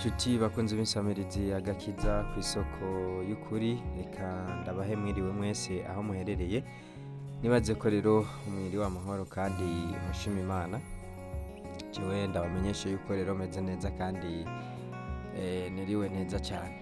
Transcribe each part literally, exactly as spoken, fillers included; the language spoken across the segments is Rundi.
Nshuti bakunze b'insamirizi agakiza ku isoko y'ukuri, reka ndabahe mwiriwe mwese aho muherereye. Nibaze ko rero mwiriwe amahoro kandi mushima Imana. Jewe ndabamenyesha yuko rero meze neza kandi eh, niriwe neza cyane.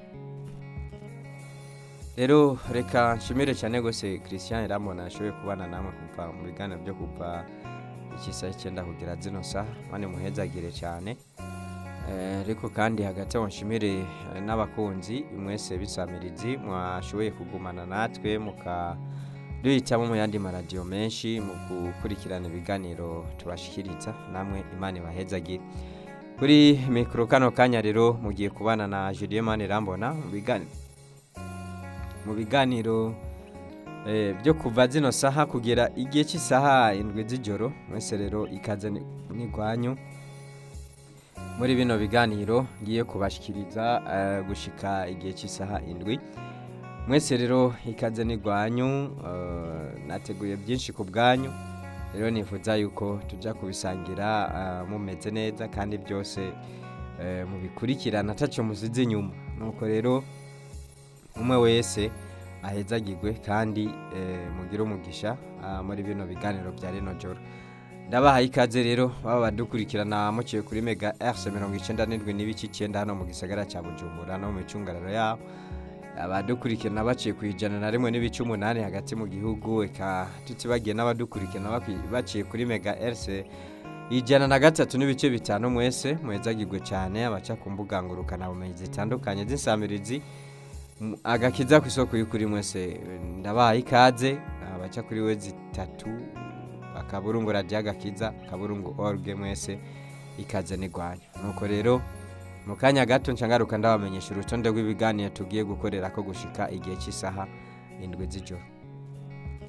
Rero reka nshimire cyane gose Christian Irambona ashoboye kubana namwe kuva mu biganiro byo kuva ikisaha icyenda kugera zino saha, mane muhezagire cyane. Ariko kandi hagati aho nshimire n'abakunzi mwese b'insamirizi mwashoboye kugumana natwe mukaduhitamo mu yandi maradiyo menshi mu gukurikirana ibiganiro tubashikiriza, namwe Imana ibahezagire. Kuri mikoro kano kanya rero mugiye kubana na Julien Manirambona mu biganiro mu biganiro eh, byo kuva zino saha kugera igihe cy'isaha indwi z'ijoro. Mwese rero ikaze n'igwanyu muri bino biganiro ngiye kubashikiriza uh, gushika igihe cy'isaha indwi. Mwese rero ikaze n'igwanyu, uh, nateguye byinshi ku bwanyu, rero nifuza yuko tujya kubisangira uh, mumeze neza kandi byose uh, mubikurikirana ataco musize inyuma. Nuko rero umwe wese ahezagirwe kandi uh, mugire umugisha uh, muri bino biganiro bya rino joro. Ndabaha ikaze rero baba badukurikirana muciye kuri Mega R C mirongo icyenda n'indwi n'ibice icyenda hano mu gisagara cya Bujumbura no mu micungararo yaho. Abadukurikirana baciye ku ijana na rimwe n'ibice umunani hagati mu gihugu, eka tutibagiye n'abadukurikirana baciye kuri Mega R C ijana na gatatu n'ibice bitanu. Mwese muhezagirwe cyane, abaca ku mbuga ngurukana bumenyi zitandukanye z'insamirizi agakiza ku isoko y'ukuri. Mwese ndabaha ikaze, abaca kuri we zitatu akaburungu radio agakiza kaburungu org, mwese ikaze n'igwanyu. Nuko rero mu kanya gato ncangaruka ndabamenyesha urutonde rw'ibiganiro tugiye gukorera ko gushika igihe cy'isaha indwi z'ijoro.